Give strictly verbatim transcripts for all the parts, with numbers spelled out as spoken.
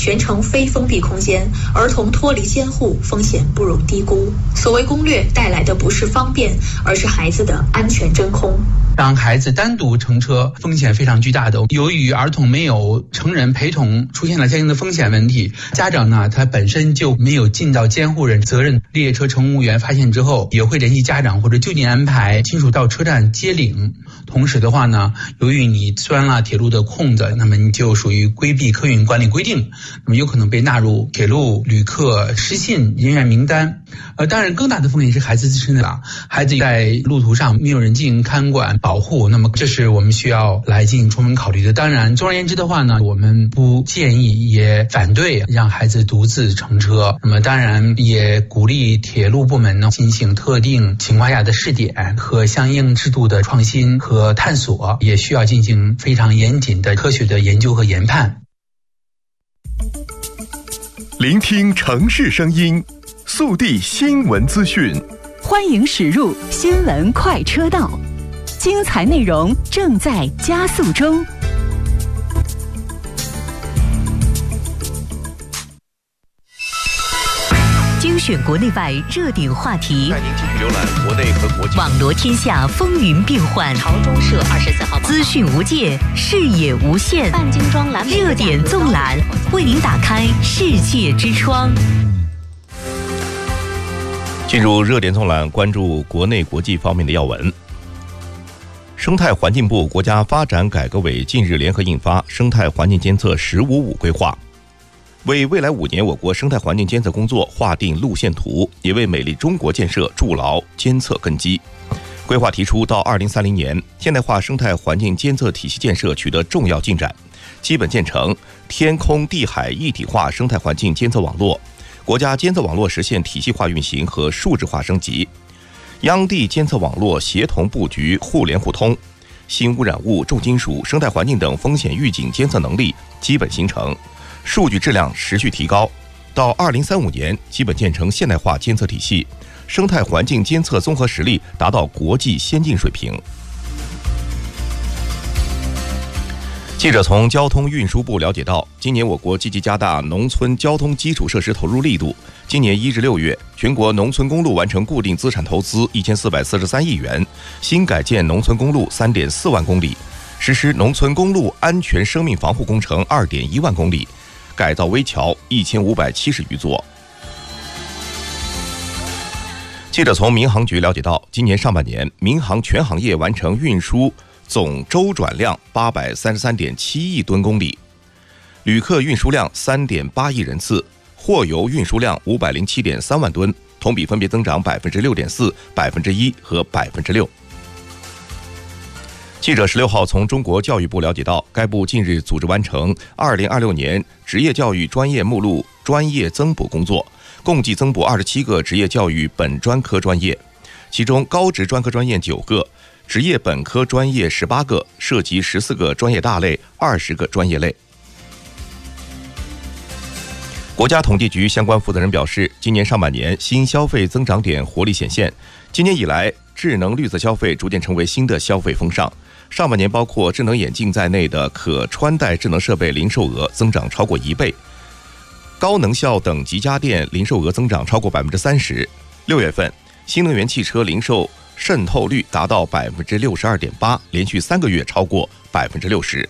全程非封闭空间，儿童脱离监护风险不容低估。所谓攻略带来的不是方便，而是孩子的安全真空。 让孩子单独乘车风险非常巨大的，由于儿童没有成人陪同，出现了相应的风险问题。家长呢，他本身就没有尽到监护人责任，列车乘务员发现之后，也会联系家长或者就近安排亲属到车站接领。同时的话呢，由于你钻了铁路的空子，那么你就属于规避客运管理规定，那么有可能被纳入铁路旅客失信人员名单。呃，当然更大的风险是孩子自身的了，孩子在路途上没有人进行看管保护，那么这是我们需要来进行充分考虑的。当然，总而言之的话呢，我们不建议也反对让孩子独自乘车。那么当然也鼓励铁路部门呢进行特定情况下的试点和相应制度的创新和探索，也需要进行非常严谨的科学的研究和研判。 聆听城市声音，速递新闻资讯， 欢迎驶入新闻快车道，精彩内容正在加速中。精选国内外热点话题， 带您继续浏览国内和国际。 网罗天下风云变幻， 朝中社二十四号资讯无界，视野无限。 半精装蓝热点纵览，为您打开世界之窗。 进入热点纵览，关注国内国际方面的要闻。生态环境部、国家发展改革委近日联合印发《生态环境监测“十五五”规划》，为未来五年我国生态环境监测工作划定路线图，也为美丽中国建设筑牢监测根基。规划提出，到二零三零年，现代化生态环境监测体系建设取得重要进展，基本建成天空地海一体化生态环境监测网络，国家监测网络实现体系化运行和数字化升级，央地监测网络协同布局互联互通，新污染物、重金属、生态环境等风险预警监测能力基本形成，数据质量持续提高，到二零三五年基本建成现代化监测体系，生态环境监测综合实力达到国际先进水平。记者从交通运输部了解到，今年我国积极加大农村交通基础设施投入力度。今年一至六月，全国农村公路完成固定资产投资一千四百四十三亿元，新改建农村公路三点四万公里，实施农村公路安全生命防护工程二点一万公里，改造危桥一千五百七十余座。记者从民航局了解到，今年上半年，民航全行业完成运输总周转量八百三十三点七亿吨公里，旅客运输量三点八亿人次，货邮运输量五百零七点三万吨，同比分别增长百分之六点四、百分之一和百分之六。记者十六号从中国教育部了解到，该部近日组织完成二零二六年职业教育专业目录专业增补工作，共计增补二十七个职业教育本专科专业，其中高职专科专业九个，职业本科专业十八个，涉及十四个专业大类、二十个专业类。国家统计局相关负责人表示，今年上半年新消费增长点活力显现，今年以来，智能绿色消费逐渐成为新的消费风尚。上半年包括智能眼镜在内的可穿戴智能设备零售额增长超过一倍，高能效等级家电零售额增长超过百分之三十。六月份，新能源汽车零售渗透率达到百分之六十二点八，连续三个月超过百分之六十。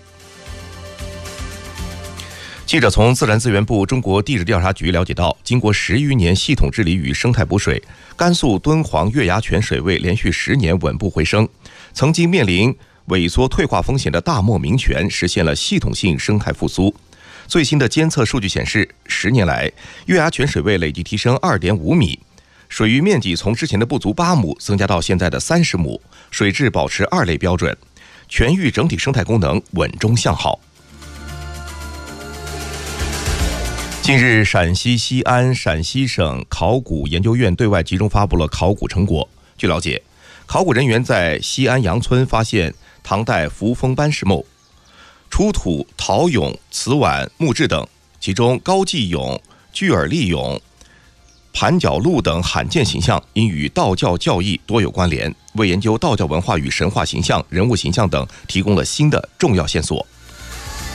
记者从自然资源部中国地质调查局了解到，经过十余年系统治理与生态补水，甘肃敦煌月牙泉水位连续十年稳步回升，曾经面临萎缩退化风险的大漠明泉实现了系统性生态复苏。最新的监测数据显示，十年来月牙泉水位累计提升 二点五米，水域面积从之前的不足八亩增加到现在的三十亩，水质保持二类标准，泉域整体生态功能稳中向好。近日，陕西西安陕西省考古研究院对外集中发布了考古成果。据了解，考古人员在西安杨村发现唐代扶风斑石墓，出土陶俑、瓷碗、木质等，其中高髻俑、巨耳立俑、盘角鹿等罕见形象因与道教教义多有关联，为研究道教文化与神话形象、人物形象等提供了新的重要线索。